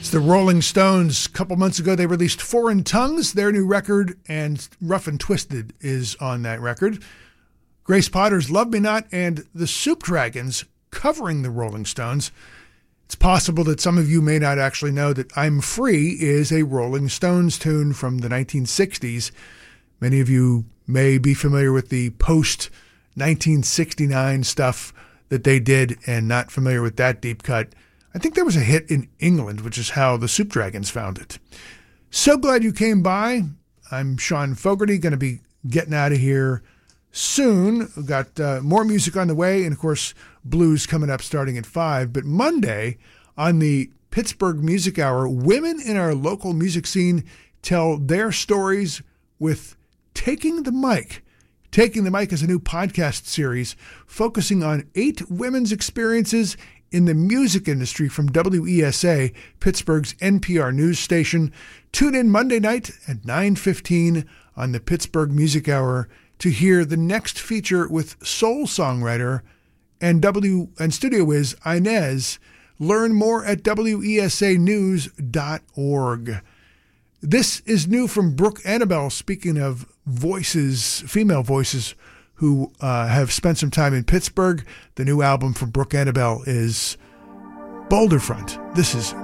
It's the Rolling Stones. A couple months ago, they released Foreign Tongues, their new record, and Rough and Twisted is on that record. Grace Potter's Love Me Not and the Soup Dragons covering the Rolling Stones. It's possible that some of you may not actually know that I'm Free is a Rolling Stones tune from the 1960s. Many of you may be familiar with the post-1969 stuff that they did and not familiar with that deep cut. I think there was a hit in England, which is how the Soup Dragons found it. So glad you came by. I'm Sean Fogarty, going to be getting out of here soon. We've got more music on the way, and of course, blues coming up starting at 5. But Monday, on the Pittsburgh Music Hour, women in our local music scene tell their stories with Taking the Mic. Taking the Mic is a new podcast series focusing on 8 women's experiences in the music industry from WESA, Pittsburgh's NPR news station. Tune in Monday night at 9:15 on the Pittsburgh Music Hour to hear the next feature with soul songwriter and studio whiz Inez. Learn more at wesanews.org. This is new from Brooke Annabelle. Speaking of voices, female voices who have spent some time in Pittsburgh, the new album from Brooke Annabelle is Boulder Front. This is